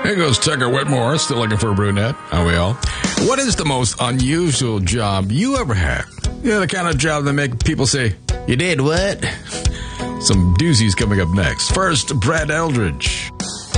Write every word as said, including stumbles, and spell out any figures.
There goes Tucker Whitmore, still looking for a brunette. Are we all? What is the most unusual job you ever had? Yeah, the kind of job that make people say, you did what? Some doozies coming up next. First, Brad Eldridge.